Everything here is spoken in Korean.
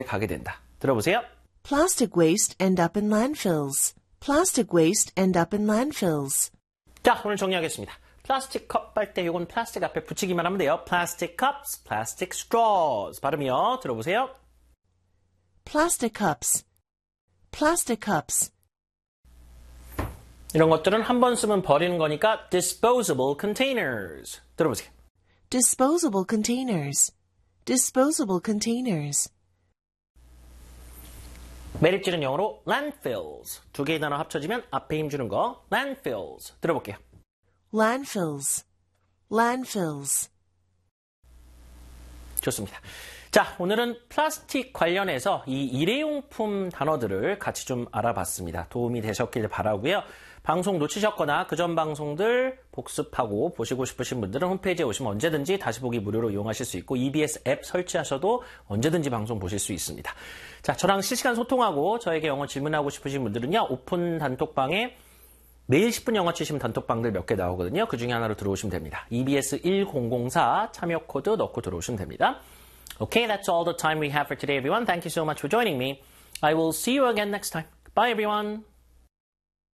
가게 된다. 들어보세요. Plastic waste end up in landfills. Plastic waste end up in landfills. 자, 오늘 정리하겠습니다. 플라스틱 컵 빨대 이건 플라스틱 앞에 붙이기만 하면 돼요. Plastic cups, plastic straws. 발음이요. 들어보세요. Plastic cups. Plastic cups. 이런 것들은 한 번 쓰면 버리는 거니까 disposable containers. 들어보세요. Disposable containers. Disposable containers. 매립지는 영어로 landfills. 두 개의 단어 합쳐지면 앞에 힘주는 거 landfills. 들어볼게요. Landfills. Landfills. 좋습니다. 자, 오늘은 플라스틱 관련해서 이 일회용품 단어들을 같이 좀 알아봤습니다. 도움이 되셨길 바라고요. 방송 놓치셨거나 그전 방송들 복습하고 보시고 싶으신 분들은 홈페이지에 오시면 언제든지 다시 보기 무료로 이용하실 수 있고 EBS 앱 설치하셔도 언제든지 방송 보실 수 있습니다. 자, 저랑 실시간 소통하고 저에게 영어 질문하고 싶으신 분들은요. 오픈 단톡방에 매일 10분 영어 치시면 단톡방들 몇 개 나오거든요. 그 중에 하나로 들어오시면 됩니다. EBS 1004 참여 코드 넣고 들어오시면 됩니다. Okay, that's all the time we have for today, everyone. Thank you so much for joining me. I will see you again next time. Bye, everyone.